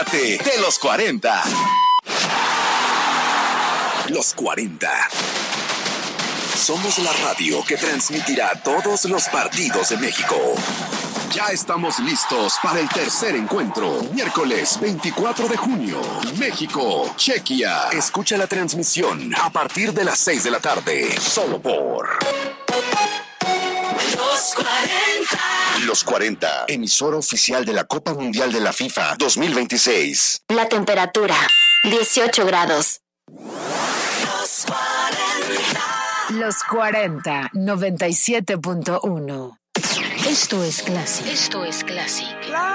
De los 40. Los 40. Somos la radio que transmitirá todos los partidos de México. Ya estamos listos para el tercer encuentro, miércoles 24 de junio, México, Chequia. Escucha la transmisión a partir de las 6 de la tarde, solo por Los 40. Los 40, emisora oficial de la Copa Mundial de la FIFA 2026. La temperatura, 18 grados. Los 40, 97.1. Esto es Classic. Esto es Classic.